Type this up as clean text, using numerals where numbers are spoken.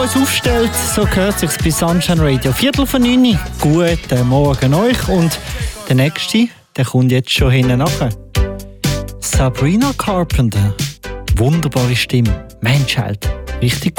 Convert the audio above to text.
uns aufstellt, so gehört sich's bei Sunshine Radio. 8:45. Guten Morgen euch. Und der nächste, der kommt jetzt schon hinten nachher. Sabrina Carpenter. Wunderbare Stimme. Mensch halt. Richtig